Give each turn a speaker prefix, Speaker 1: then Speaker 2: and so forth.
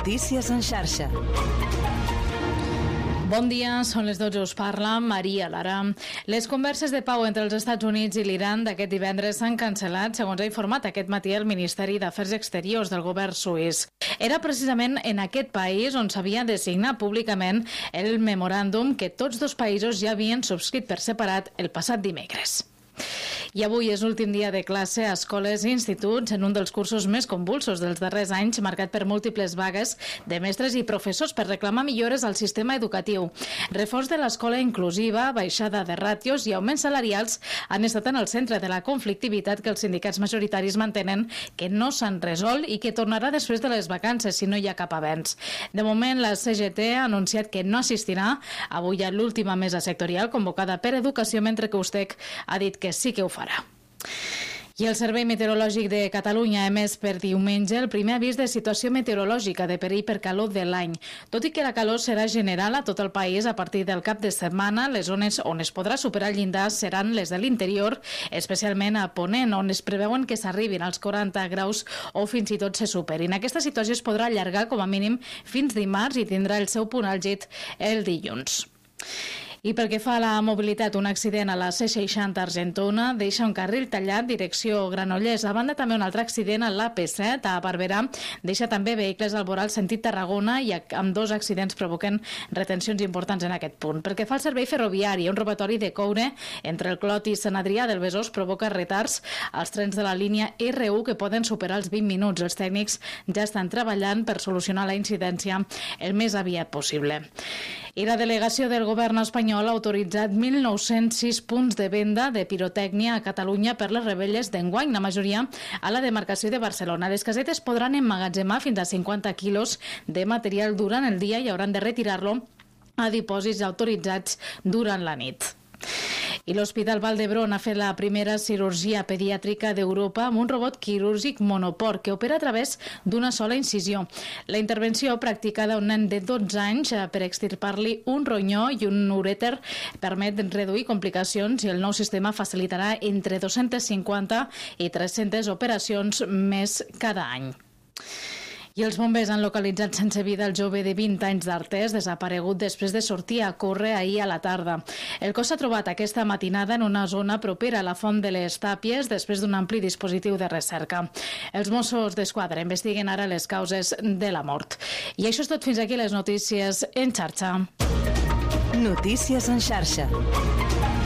Speaker 1: Notícies en xarxa.
Speaker 2: Bon dia, són les 12, us parla Maria Lara. Les converses de pau entre els Estats Units i l'Iran d'aquest divendres s'han cancel·lat, segons ha informat aquest matí el Ministeri d'Afers Exteriors del govern suís. Era precisament en aquest país on s'havia de signar públicament el memoràndum que tots dos països ja havien subscrit per separat el passat dimecres. I avui és l'últim dia de classe a escoles i instituts en un dels cursos més convulsos dels darrers anys, marcat per múltiples vagues de mestres i professors per reclamar millores al sistema educatiu. Reforç de l'escola inclusiva, baixada de ràtios i augments salarials han estat en el centre de la conflictivitat que els sindicats majoritaris mantenen que no s'han resolt i que tornarà després de les vacances si no hi ha cap avenç. De moment, la CGT ha anunciat que no assistirà avui a l'última mesa sectorial convocada per Educació, mentre que USTEC ha dit que sí que ho farà. I el Servei Meteorològic de Catalunya ha emès per diumenge el primer avís de situació meteorològica de perill per calor de l'any. Tot i que la calor serà general a tot el país a partir del cap de setmana, les zones on es podrà superar el llindar seran les de l'interior, especialment a Ponent, on es preveuen que s'arribin als 40 graus o fins i tot se superin. Aquesta situació es podrà allargar com a mínim fins dimarts i tindrà el seu punt àlgid el dilluns. I pel que fa a la mobilitat, un accident a la C60 Argentona deixa un carril tallat direcció Granollers. A banda, també un altre accident a l'AP7 a Barberà deixa també vehicles al voral sentit Tarragona i amb dos accidents provoquen retencions importants en aquest punt. Pel que fa al servei ferroviari, un robatori de coure entre el Clot i Sant Adrià del Besòs provoca retards als trens de la línia R1 que poden superar els 20 minuts. Els tècnics ja estan treballant per solucionar la incidència el més aviat possible. I la delegació del govern espanyol ha autoritzat 1.906 punts de venda de pirotècnia a Catalunya per les rebelles d'enguany, la majoria a la demarcació de Barcelona. Les casetes podran emmagatzemar fins a 50 quilos de material durant el dia i hauran de retirar-lo a dipòsits autoritzats durant la nit. I l'Hospital Vall d'Hebron ha fet la primera cirurgia pediàtrica d'Europa amb un robot quirúrgic monoport que opera a través d'una sola incisió. La intervenció practicada a un nen de 12 anys per extirpar-li un ronyó i un urèter permet reduir complicacions i el nou sistema facilitarà entre 250 i 300 operacions més cada any. I els bombers han localitzat sense vida el jove de 20 anys d'Artés, desaparegut després de sortir a córrer ahir a la tarda. El cos s'ha trobat aquesta matinada en una zona propera a la Font de les Tàpies després d'un ampli dispositiu de recerca. Els Mossos d'Esquadra investiguen ara les causes de la mort. I això és tot, fins aquí les notícies en xarxa.
Speaker 1: Notícies en xarxa.